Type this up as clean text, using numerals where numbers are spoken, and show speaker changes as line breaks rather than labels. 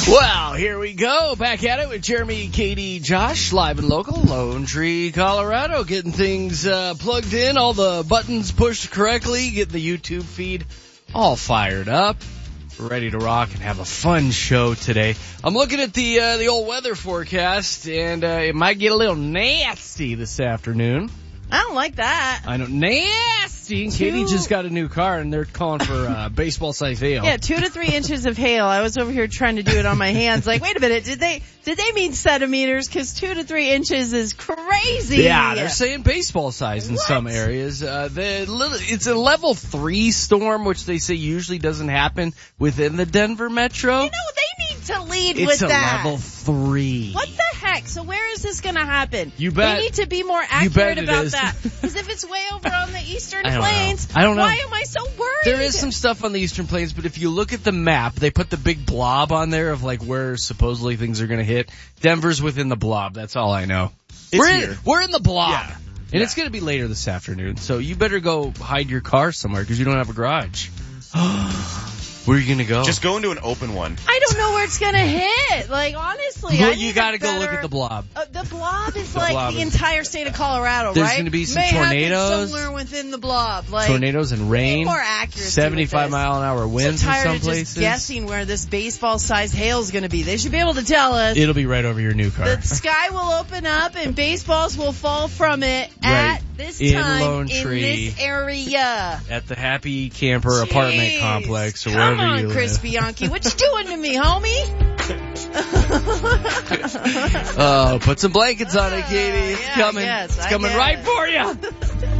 Well, here we go. Back at it with Jeremy, Katie, Josh, live and local, Lone Tree, Colorado, getting things plugged in, all the buttons pushed correctly, getting the YouTube feed all fired up, ready to rock and have a fun show today. I'm looking at the old weather forecast, and it might get a little nasty this afternoon.
I don't like that.
I know, nasty. Katie just got a new car, and they're calling for baseball-sized hail.
Yeah, 2 to 3 inches of hail. I was over here trying to do it on my hands. Like, wait a minute, did they mean centimeters? Because 2 to 3 inches is crazy.
Yeah, they're saying baseball size in some areas. It's a level 3 storm, which they say usually doesn't happen within the Denver metro.
You know, they need to lead
it's
with that.
It's a level 3.
What the heck? So where is this going to happen?
You bet.
They need to be more accurate about that. Because if it's way over on the eastern plains,
I don't know.
Why am I so worried?
There is some stuff on the eastern plains, but if you look at the map, they put the big blob on there of like where supposedly things are going to hit. Denver's within the blob. That's all I know. We're in the blob.
Yeah.
And it's going to be later this afternoon, so you better go hide your car somewhere because you don't have a garage. Where are you going to go?
Just go into an open one.
I don't know where it's going to hit. Like, honestly,
well, you got to go look at the blob.
The blob is the entire state of Colorado,
There's
right?
going to be some
May
tornadoes.
Happen somewhere within the blob. Like,
tornadoes and rain.
More accuracy
75-mile-an-hour winds
so
in some
tired of
places.
Just guessing where this baseball-sized hail is going to be. They should be able to tell us.
It'll be right over your new car.
The sky will open up and baseballs will fall from it at this time
Lone Tree,
in this area.
At the Happy Camper apartment complex or wherever you live.
Come on, Chris Bianchi. What you doing to me, homie?
Oh, put some blankets on it, Katie. It's coming.
Yes,
it's coming right for you.